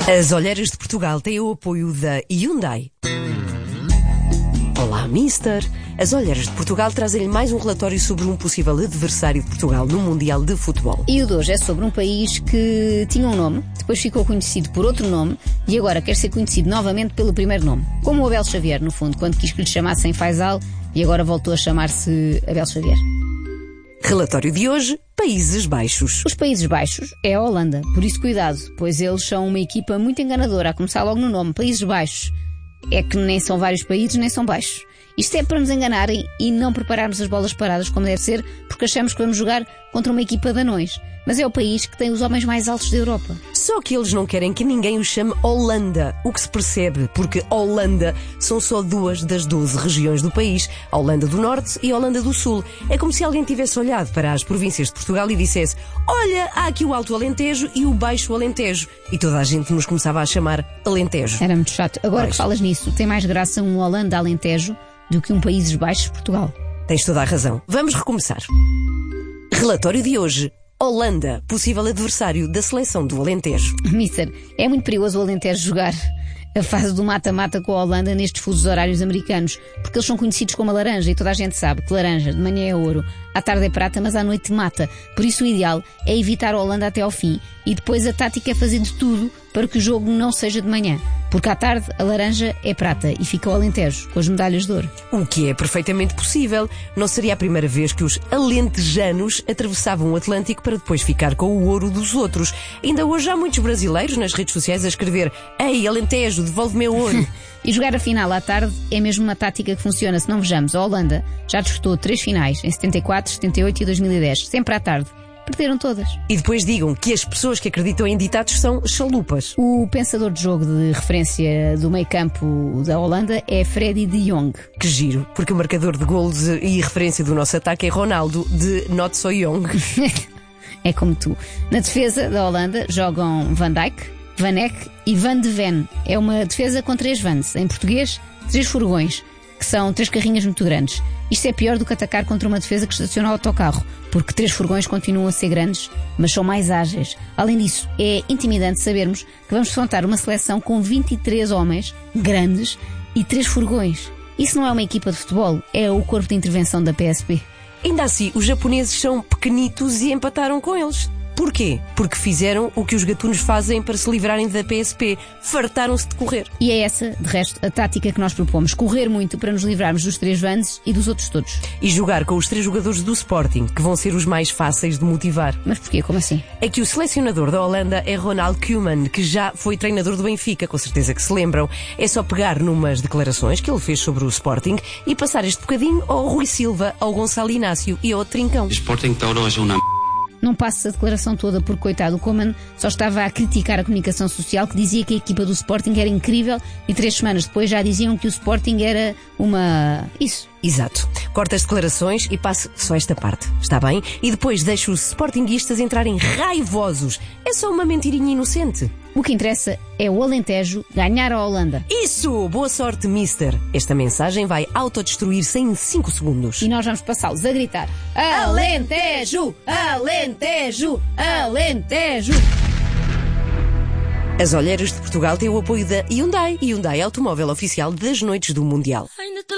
As olheiras de Portugal têm o apoio da Hyundai. Olá, Mister. As olheiras de Portugal trazem-lhe mais um relatório sobre um possível adversário de Portugal no Mundial de Futebol. E o de hoje é sobre um país que tinha um nome, depois ficou conhecido por outro nome e agora quer ser conhecido novamente pelo primeiro nome. Como o Abel Xavier, no fundo, quando quis que lhe chamassem Faisal e agora voltou a chamar-se Abel Xavier. Relatório de hoje, Países Baixos. Os Países Baixos é a Holanda, por isso cuidado, pois eles são uma equipa muito enganadora, a começar logo no nome, Países Baixos. É que nem são vários países, nem são baixos. Isto é para nos enganarem e não prepararmos as bolas paradas como deve ser, porque achamos que vamos jogar contra uma equipa de anões. Mas é o país que tem os homens mais altos da Europa. Só que eles não querem que ninguém os chame Holanda, o que se percebe, porque Holanda são só 2 das 12 regiões do país, a Holanda do Norte e a Holanda do Sul. É como se alguém tivesse olhado para as províncias de Portugal e dissesse: olha, há aqui o Alto Alentejo e o Baixo Alentejo. E toda a gente nos começava a chamar Alentejo. Era muito chato. Agora que falas nisso, tem mais graça um Holanda Alentejo do que um Países Baixos Portugal. Tens toda a razão. Vamos recomeçar. Relatório de hoje. Holanda, possível adversário da seleção do Alentejo. Mister, é muito perigoso o Alentejo jogar a fase do mata-mata com a Holanda nestes fusos horários americanos, porque eles são conhecidos como a laranja e toda a gente sabe que laranja de manhã é ouro, à tarde é prata, mas à noite mata. Por isso o ideal é evitar a Holanda até ao fim e depois a tática é fazer de tudo para que o jogo não seja de manhã, porque à tarde a laranja é prata e fica o Alentejo com as medalhas de ouro. O que é perfeitamente possível. Não seria a primeira vez que os alentejanos atravessavam o Atlântico para depois ficar com o ouro dos outros. Ainda hoje há muitos brasileiros nas redes sociais a escrever: ei, Alentejo, devolve-me o ouro. E jogar a final à tarde é mesmo uma tática que funciona. Se não vejamos, a Holanda já disputou 3 finais, em 74, 78 e 2010, sempre à tarde. Perderam todas. E depois digam que as pessoas que acreditam em ditados são chalupas. O pensador de jogo de referência do meio-campo da Holanda é Freddy de Jong. Que giro, porque o marcador de golos e referência do nosso ataque é Ronaldo, de Not So Young. É como tu. Na defesa da Holanda jogam Van Dijk, Van Eyck e Van de Ven. É uma defesa com 3 vans. Em português, 3 furgões, que são 3 carrinhas muito grandes. Isto é pior do que atacar contra uma defesa que estaciona o autocarro, porque 3 furgões continuam a ser grandes, mas são mais ágeis. Além disso, é intimidante sabermos que vamos defrontar uma seleção com 23 homens grandes e 3 furgões. Isso não é uma equipa de futebol, é o corpo de intervenção da PSP. Ainda assim, os japoneses são pequenitos e empataram com eles. Porquê? Porque fizeram o que os gatunos fazem para se livrarem da PSP. Fartaram-se de correr. E é essa, de resto, a tática que nós propomos. Correr muito para nos livrarmos dos 3 vans e dos outros todos. E jogar com os 3 jogadores do Sporting, que vão ser os mais fáceis de motivar. Mas porquê? Como assim? É que o selecionador da Holanda é Ronald Koeman, que já foi treinador do Benfica, com certeza que se lembram. É só pegar numas declarações que ele fez sobre o Sporting e passar este bocadinho ao Rui Silva, ao Gonçalo Inácio e ao Trincão. O Sporting está hoje uma... Não passo a declaração toda porque, coitado, o Koeman só estava a criticar a comunicação social que dizia que a equipa do Sporting era incrível e 3 semanas depois já diziam que o Sporting era uma... isso. Exato. Corta as declarações e passo só esta parte, está bem? E depois deixo os sportinguistas entrarem raivosos. É só uma mentirinha inocente. O que interessa é o Alentejo ganhar a Holanda. Isso! Boa sorte, Mister. Esta mensagem vai autodestruir-se em 5 segundos. E nós vamos passá-los a gritar: Alentejo! Alentejo! Alentejo! As olheiras de Portugal têm o apoio da Hyundai. Hyundai, automóvel oficial das noites do Mundial.